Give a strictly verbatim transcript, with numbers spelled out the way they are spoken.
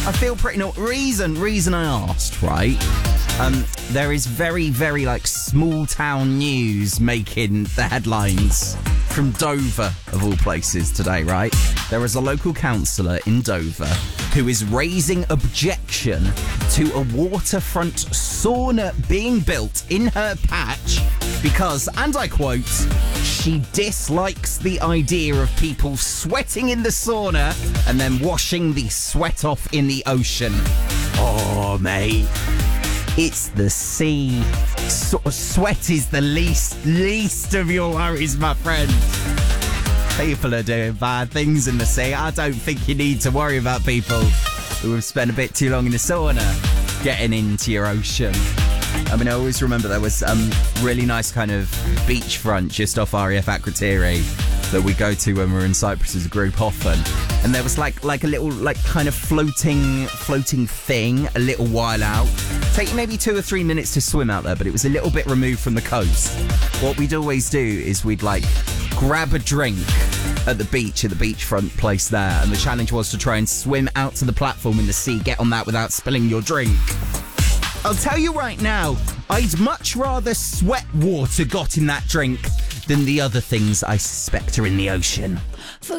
I feel pretty no reason reason I asked, right? Um, there is very, very like small town news making the headlines from Dover, of all places, today, right? There is a local councillor in Dover who is raising objection to a waterfront sauna being built in her patch because, and I quote, she dislikes the idea of people sweating in the sauna and then washing the sweat off in the ocean. Oh, mate. It's the sea. So- sweat is the least, least of your worries, my friend. People are doing bad things in the sea. I don't think you need to worry about people who have spent a bit too long in the sauna getting into your ocean. I mean, I always remember there was um really nice kind of beachfront just off R A F Akrotiri that we go to when we're in Cyprus as a group often. And there was like like a little like kind of floating floating thing a little while out. Take maybe two or three minutes to swim out there, but it was a little bit removed from the coast. What we'd always do is we'd like grab a drink at the beach, at the beachfront place there, and the challenge was to try and swim out to the platform in the sea, get on that without spilling your drink. I'll tell you right now, I'd much rather sweat water got in that drink than the other things I suspect are in the ocean.